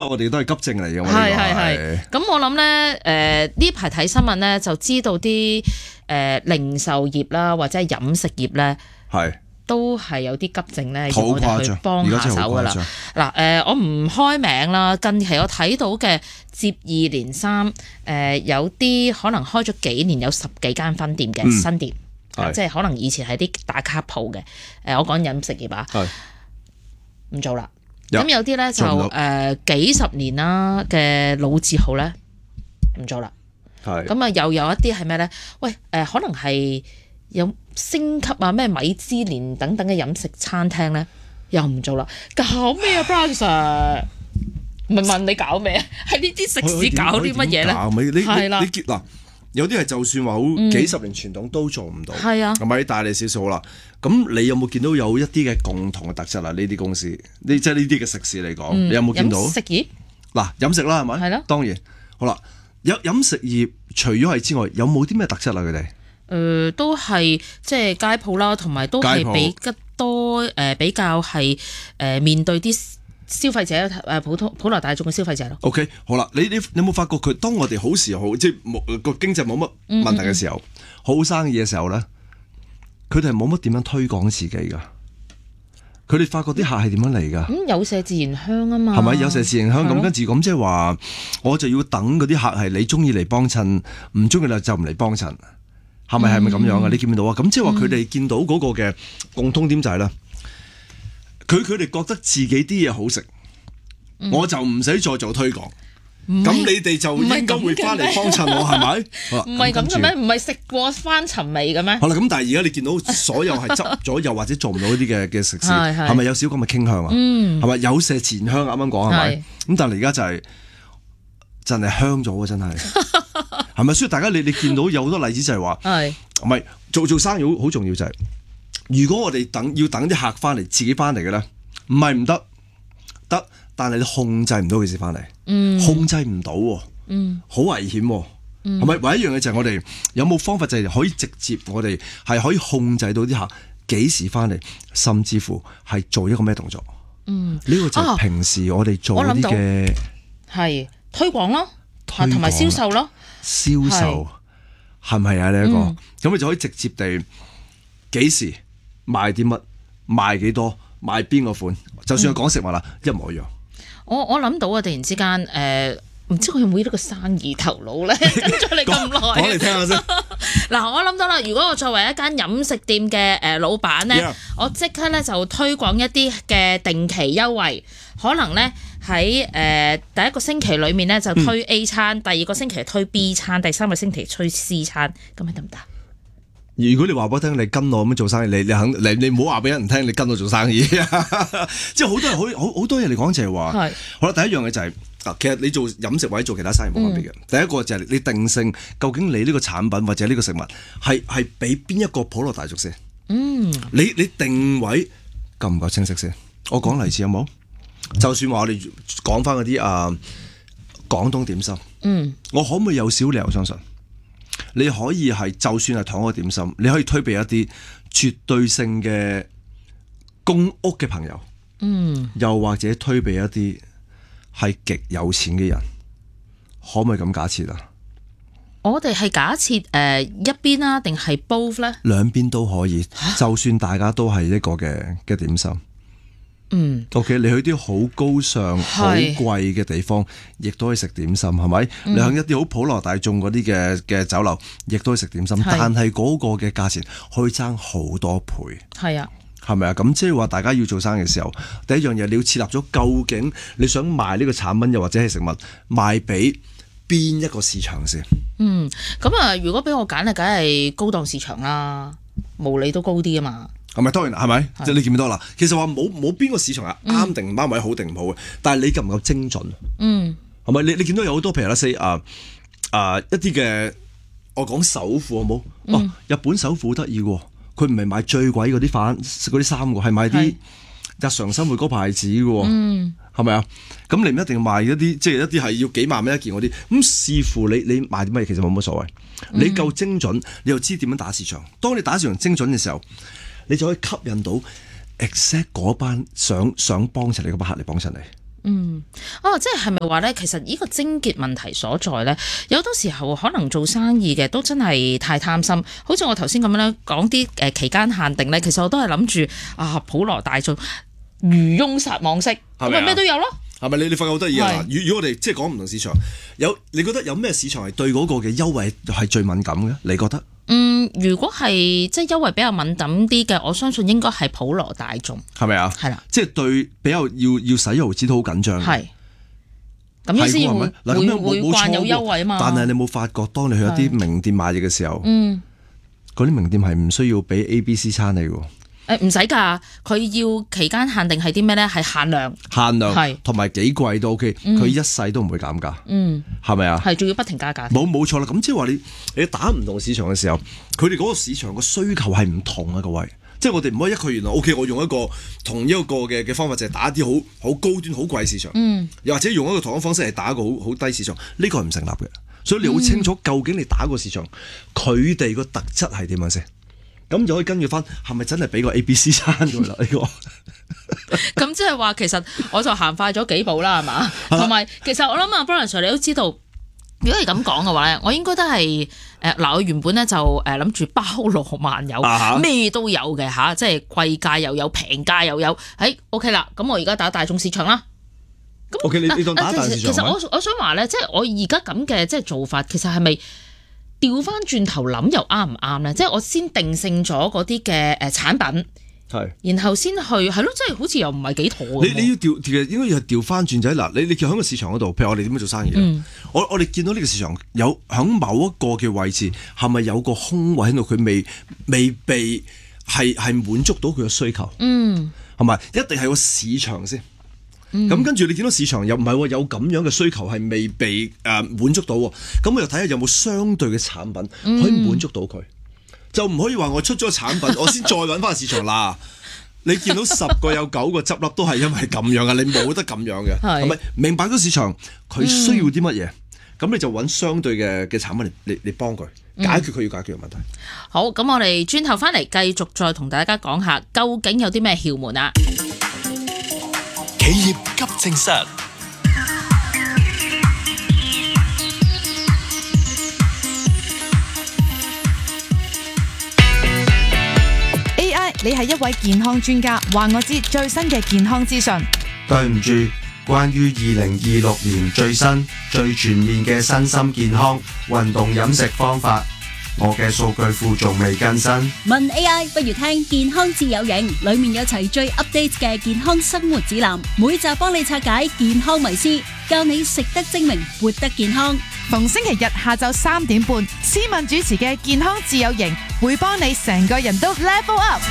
我哋都係急症嚟嘅。 係。咁我諗咧，呢排睇新聞咧，就知道啲零售業啦，或者係飲食業咧，都係有啲急症咧，要我哋去幫下手噶啦。嗱，我唔開名啦，近期我睇到嘅接二連三，有啲可能開咗幾年，有10幾間分店嘅新店，即係可能以前係啲打卡鋪嘅。我講飲食業啊，唔做啦。咁有啲咧就幾十年啦嘅老字號咧唔做啦。咁啊又有一啲係咩咧？喂，可能係有升級啊，咩米芝蓮等等嘅飲食餐廳咧，又唔做啦。搞咩啊 Brian Sir？ 唔係問你搞咩啊？係呢啲食肆搞啲乜嘢咧？係啦， 嗱，有啲係就算話好幾十年傳統都做唔到， 係啊， 係咪大你少少啦？咁你有冇見到有一啲嘅共同嘅特質啊？呢啲公司，即係呢啲嘅食肆嚟講，你有冇見到？ 飲食業嗱，飲食啦，係咪？ 係咯， 當然好啦。飲食業除咗係之外，有冇啲咩特質啊？佢哋都係即係街鋪啦，同埋都係比較多比較係面對啲消費者普羅大眾嘅消費者咯。 OK， 好啦，你有冇發覺佢當我哋好時候，即係個經濟冇乜問題嘅時候，好生意嘅時候咧，佢哋係冇乜點樣推廣自己噶。佢哋發覺啲客係點樣嚟㗎？有麝自然香啊嘛，係咪有麝自然香？咁跟住咁即係話，我就要等嗰啲客係你中意嚟幫襯，唔中意就唔嚟幫襯，係咪咁樣啊？你見唔到啊？咁即係話佢哋見到嗰個嘅共通點就係咧，佢哋覺得自己啲嘢好食，我就唔使再做推廣。咁你哋就應該會翻嚟幫襯我，係咪？ 唔係咁嘅咩？唔係食過翻尋味嘅咩？ 好啦，咁但係而家你見到所有係執咗又或者做唔到呢啲嘅食肆，係咪有少咁嘅傾向啊？係咪有麝自然香？啱啱講係咪？咁但係而家就係真係香咗啊！真係係咪？所以大家你見到有好多例子就係話，唔係做生意好重要就係，如果我哋要等啲客翻嚟，自己翻嚟嘅咧，唔係唔得，得。但係你控制唔到佢先翻嚟，控制唔到，好危險，係咪？唯一一樣嘢就係我哋有冇方法就係可以直接我哋係可以控制到啲客幾時翻嚟，甚至乎係做一個咩動作？呢個就係平時我哋做啲嘅係推廣咯，同埋銷售咯， 銷售係咪啊？呢一個咁你就可以直接地幾時賣啲乜，賣幾多，賣邊個款，就算係講食物啦，一模一樣。我諗到啊！突然之間，唔知佢有冇呢個生意頭腦咧？跟咗你咁耐， 講嚟聽下先。 嗱，我諗到啦，如果我作為一間飲食店嘅老闆咧，我即刻咧就推廣一啲嘅定期優惠，可能咧喺第一個星期裡面咧就推 A 餐，第二個星期推 B 餐，第三個星期推 C 餐，咁係得唔得？ 如果你話俾我聽，你跟我咁樣做生意，你唔好話俾人聽，你跟我做生意，即係好多人好多嘢嚟講就係話，好啦，第一樣嘢就係其實你做飲食或者做其他生意冇分別嘅。第一個就係你定性，究竟你呢個產品或者呢個食物係俾邊一個普羅大眾先？你定位夠唔夠清晰先？我講例子有冇？就算話我哋講翻嗰啲廣東點心，我可唔可以有少理由相信？你可以係就算係同一個點心，你可以推俾一啲絕對性嘅公屋嘅朋友，又或者推俾一啲係極有錢嘅人，可唔可以咁假設啊？ 我哋係假設一邊啦，定係 both 咧？ 兩邊都可以，就算大家都係一個嘅點心。OK， 你去啲好高尚、好貴嘅地方，亦都可以食點心，係咪？你向一啲好普羅大眾嗰啲嘅酒樓，亦都可以食點心，但係嗰個嘅價錢可以爭好多倍。係啊，係咪啊？咁即係話，大家要做生意嘅時候，第一樣嘢你要設立咗，究竟你想賣呢個產品，又或者係食物，賣俾邊一個市場先？ 咁啊，如果俾我揀啊，梗係高檔市場啦，毛利都高啲啊嘛。 係咪？當然係咪？即係你見唔見到啦？其實話冇邊個市場係啱定唔啱，或者好定唔好嘅。但係你夠唔夠精準？係咪？你見到有好多譬如啦，say 一啲嘅，我講首富好冇？日本首富好得意嘅，佢唔係買最貴嗰啲衫嘅，係買啲日常生活嗰牌子嘅。係咪啊？咁你唔一定賣一啲，即係一啲係要幾萬蚊一件嗰啲。咁視乎你賣啲乜嘢，其實冇乜所謂。你夠精準，你又知點樣打市場。當你打市場精準嘅時候，你就可以吸引到 exact 嗰班想幫襯你嗰班客嚟幫襯你。 即係咪話咧？其實呢個症結問題所在咧，有好多時候可能做生意嘅都真係太貪心。好似我頭先咁樣咧講啲期間限定咧，其實我都係諗住普羅大眾漁翁撒網式，咁咪咩都有咯。 係咪你發覺好得意啊？如果我哋即係講唔同市場，你覺得有咩市場係對嗰個嘅優惠係最敏感嘅？你覺得？ 如果係即係優惠比較敏感啲嘅，我相信應該係普羅大眾， 係咪啊？係啦，即係對比較要使油紙都好緊張。係， 咁樣先會慣有優惠啊嘛。 但係你冇發覺，當你去一啲名店買嘢嘅時候，嗰啲名店係唔需要俾 A、B、C 餐你嘅。 唔使㗎，佢要期間限定係啲咩咧？係限量係， 同埋幾貴都 OK，佢一世都唔會減價，係咪啊？ 係，仲要不停加價。 冇錯啦，咁即係話你打唔同市場嘅時候，佢哋嗰個市場個需求係唔同啊，各位，即係我哋唔可以一概原來 OK，我用一個同一個嘅方法就係打一啲好高端好貴市場，又或者用一個同樣方式係打一個好低市場，呢個係唔成立嘅，所以你好清楚究竟你打個市場，佢哋個特質係點樣先？咁就可以跟住翻，係咪真係俾個 A、B、C 餐佢啦？呢個咁即係話，其實我就行快咗幾步啦，係嘛？同埋其實我諗啊 Brian Sir 你都知道，如果係咁講嘅話咧，我應該都係我原本咧就諗住包羅萬有，咩都有嘅嚇，即係貴價又有，平價又有。OK 啦，咁我而家打大眾市場啦。 OK， 你當打大市場。 其實我想話咧，即係我而家咁嘅即係做法，其實係咪？調翻轉頭諗又啱唔啱咧？即係我先定性咗嗰啲嘅產品，然後先去係咯，即係好似又唔係幾妥。 你要其實應該要調翻轉就係嗱，你喺個市場嗰度，譬如我哋點樣做生意我哋見到呢個市場有喺某一個嘅位置，係咪有個空位喺度？佢未被係滿足到佢嘅需求，係咪？一定係個市場先。咁跟住你見到市場又唔係有咁樣嘅需求係未被滿足到，咁我又睇下有冇相對嘅產品可以滿足到佢，就唔可以話我出咗個產品我先再揾翻個市場啦。你見到10個有9個執笠都係因為咁樣嘅，你冇得咁樣嘅，係咪？明白咗市場佢需要啲乜嘢，咁你就揾相對嘅產品嚟幫佢解決佢要解決嘅問題。 好，咁我哋轉頭翻嚟繼續再同大家講下究竟有啲咩竅門啊？ 企業急症室 ，AI， 你係一位健康專家，話我知最新嘅健康資訊。 對唔住，關於2026年最新最全面嘅身心健康運動飲食方法，我嘅數據庫仲未更新。 問 AI 不如聽健康自有型，裏面有齊最 update 嘅健康生活指南，每集幫你拆解健康迷思，教你食得精明，活得健康。 逢星期日下晝3點半，思敏主持嘅健康自有型會幫你成個人都 level up。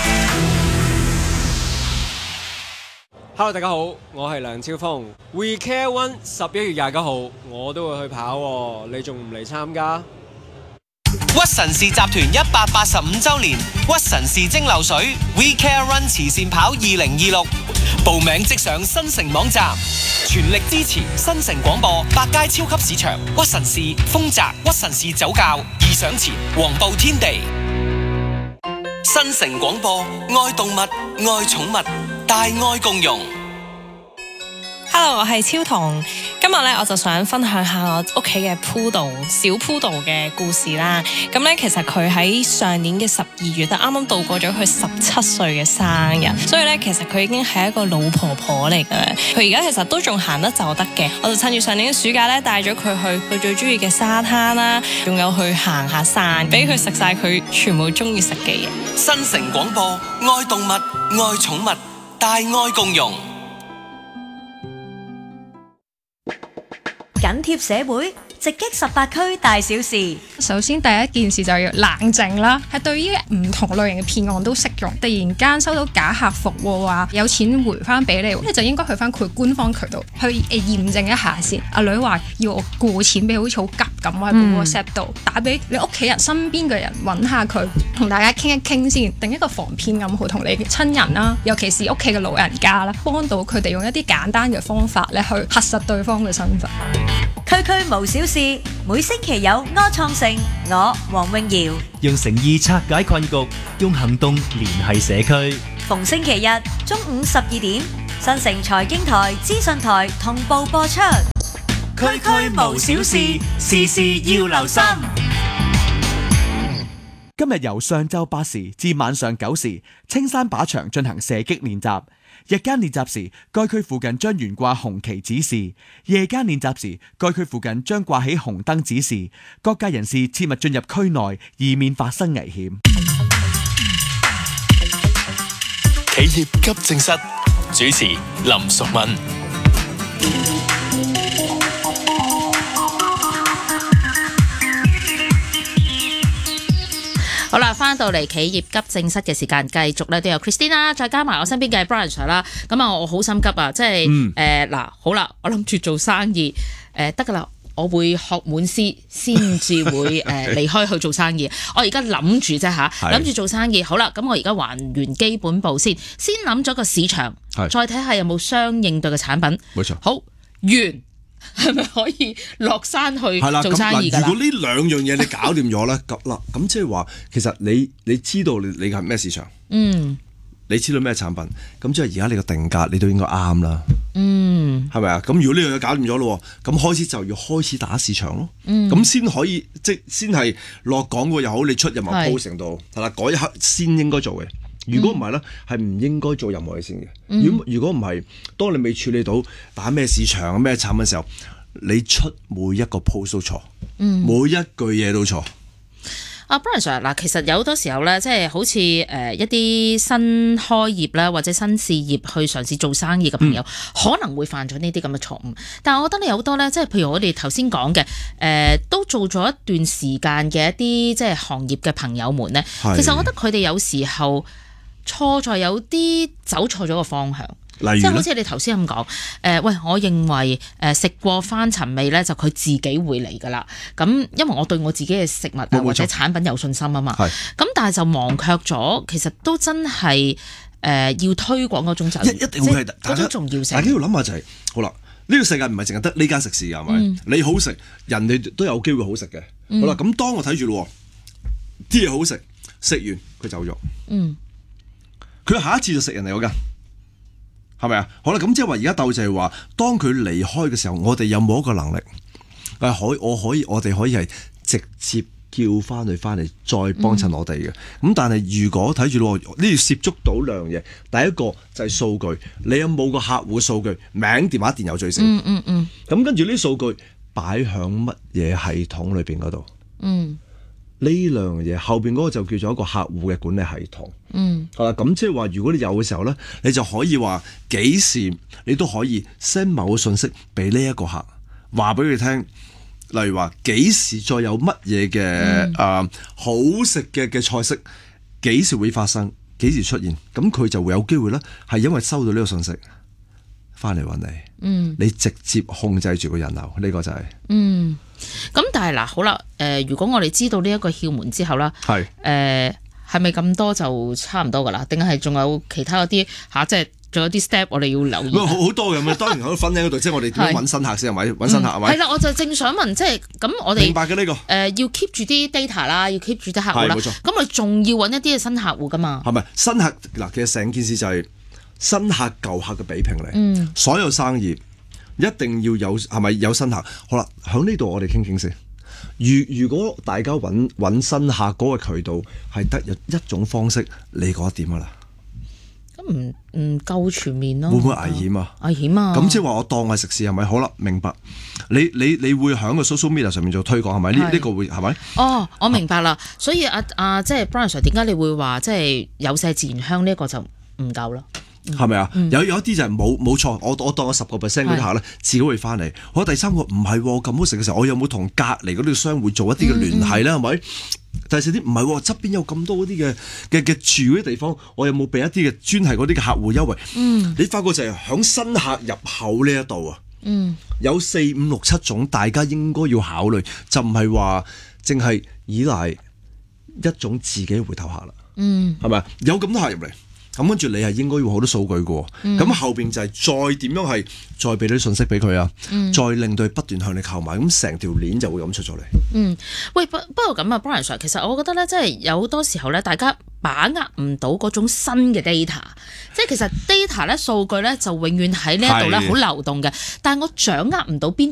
Hello， 大家好，我係梁超峰。We Care One 11月29號我都會去跑喎，你仲唔嚟參加？ 屈臣氏集團185週年屈臣氏蒸餾水 We Care Run 慈善跑2026，報名即上新城網站，全力支持新城廣播、百佳超級市場、屈臣氏、豐澤、屈臣氏酒窖、義享前、黃埔天地。新城廣播，愛動物，愛寵物，大愛共融。 Hello， 我係超彤。今日咧我就想分享下我屋企嘅小 Poodle 嘅故事啦。咁咧其實佢喺上年嘅12月啱啱度過咗佢17歲嘅生日，所以咧其實佢已經係一個老婆婆嚟噶啦。佢而家其實都仲行得走得嘅。我就趁住上年嘅暑假咧帶咗佢去佢最中意嘅沙灘啦，仲有去行下山，俾佢食晒佢全部中意食嘅嘢。 新城廣播，愛動物，愛寵物，大愛共融。 緊貼社會，直擊18區大小事。 首先第一件事就要冷靜啦，係對於唔同類型嘅騙案都適用。突然間收到假客服話有錢回翻俾你，你就應該去翻佢官方渠道去驗證一下先。阿女話要我過錢俾，好似好急咁喺個 WhatsApp 度打俾你屋企人身邊嘅人揾下佢，同大家傾一傾先，定一個防騙暗號同你嘅親人啦，尤其是屋企嘅老人家啦，幫到佢哋用一啲簡單嘅方法咧去核實對方嘅身份。 區區無小事，每星期有柯創盛，我黃詠瑤用誠意拆解困局，用行動聯繫社區。 逢星期日中午12點， 新城財經台、資訊台同步播出。 區區無小事，事事要留心。 今日由上晝8時至晚上9時，青山靶場進行射擊練習。日間練習時，該區附近將懸掛紅旗指示；夜間練習時，該區附近將掛起紅燈指示。各界人士切勿進入區內，以免發生危險。 企業急症室主持林淑敏。 好啦，翻到嚟企業急症室嘅時間，繼續咧都有 Christine 啦，再加埋我身邊嘅 Brian Sir 啦。咁啊，我好心急啊，即係嗱，好啦，我諗住做生意得㗎啦，我會學滿師先至會離開去做生意。我而家諗住啫嚇，諗住做生意。好啦，咁我而家還原基本步先諗咗個市場，再睇下有冇相應對嘅產品。 冇錯。好， 完。係咪可以落山去做生意㗎啦？ 如果呢兩樣嘢你搞掂咗咧，咁即係話，其實你知道你係咩市場，你知道咩產品，咁即係而家你個定價你都應該啱啦，係咪啊？咁如果呢樣嘢搞掂咗咯，咁開始就要開始打市場咯，咁先可以先係落廣告又好，你出任何 post 程度係啦，嗰一刻先應該做嘅。如果唔係咧，係唔應該做任何嘢先嘅。如果唔係，當你未處理到打咩市場、咩產品嘅時候，你出每一個 post 都錯，每一句嘢都錯。 Brian Sir 嗱，其實有好多時候咧，即係好似一啲新開業啦，或者新事業去嘗試做生意嘅朋友，可能會犯咗呢啲咁嘅錯誤。但係我覺得你有好多咧，即係譬如我哋頭先講嘅，都做咗一段時間嘅一啲即係行業嘅朋友們咧，其實我覺得佢哋有時候錯在有啲走錯咗個方向，即係好似你頭先咁講，喂，我認為食過翻尋味咧，就佢自己會嚟噶啦。咁因為我對我自己嘅食物啊或者產品有信心啊嘛。咁但係就忘卻咗，其實都真係要推廣嗰種責任， 一定會係嗰種重要性。 大家要諗下就係，好啦，呢個世界唔係淨係得呢間食肆㗎，係咪？你好食，人哋都有機會好食嘅。好啦，咁當我睇住咯，啲嘢好食，食完佢走咗。佢下一次就食人哋嗰間，係咪啊？好啦，咁即係話而家鬥就係話，當佢離開嘅時候，我哋有冇一個能力？我哋可以係直接叫翻佢翻嚟，再幫襯我哋嘅。咁但係如果睇住咯，呢要涉足到兩樣嘢，第一個就係數據，你有冇個客戶嘅數據，名、電話、電郵最少。咁跟住呢啲數據擺響乜嘢系統裏邊嗰度？呢兩樣嘢後邊嗰個就叫做一個客戶嘅管理系統。係啦，咁即係話，如果你有嘅時候咧，你就可以話幾時你都可以 send 某個信息俾呢一個客，話俾佢聽。例如話幾時再有乜嘢嘅好食嘅菜式，幾時會發生，幾時出現，咁佢就會有機會咧，係因為收到呢個信息翻嚟揾你。你直接控制住個人流，呢個就係。 咁但係嗱，好啦，如果我哋知道呢一個竅門之後啦，係咪咁多就差唔多噶啦？定係仲有其他嗰啲即係仲有啲 step 我哋要留意？ 好多嘅，當然喺分享嗰度，即係我哋點樣揾新客先係咪？揾新客係咪？ 係啦，我就正想問，即係咁我哋明白嘅呢個要 keep 住啲 data 啦，要 keep 住啲客戶啦。冇錯。咁我哋仲要揾一啲嘅新客戶噶嘛？係咪新客嗱？其實成件事就係新客舊客嘅比拼嚟。所有生意一定要有係咪有新客？好啦，喺呢度我哋傾傾先。如果大家揾新客嗰個渠道係得一種方式，你覺得點啊啦？ 咁唔夠全面咯， 會唔會危險啊？ 危險啊！ 咁即係話我當係食肆係咪？好啦，明白。你會喺個 social media 上面做推廣係咪？呢個會係咪？ 哦，我明白啦。所以即係 Brian Sir，點解你會話即係有麝自然香呢個就唔夠啦？ 係咪啊？有一啲就係冇錯，我當我10%嗰啲客咧，自己會翻嚟。我第三個唔係咁好食嘅時候，我有冇同隔離嗰啲商戶做一啲嘅聯繫咧？係咪？第四啲唔係側邊有咁多嗰啲嘅住嗰啲地方，我有冇俾一啲嘅專係嗰啲嘅客戶優惠？你發覺就係響新客入口呢一度啊，有4、5、6、7種，大家應該要考慮，就唔係話淨係依賴一種自己回頭客啦。係咪？有咁多客入嚟。咁跟住你係應該要好多數據嘅，咁後邊就係再點樣係再俾啲信息俾佢啊，再令到佢不斷向你購買，咁成條鏈就會咁出咗嚟。 喂，不過咁啊 Brian Sir，其實我覺得咧，即係有好多時候咧，大家把握唔到嗰種新嘅 data， 即係其實 data 咧數據咧就永遠喺呢一度咧好流動嘅，但係我掌握唔到邊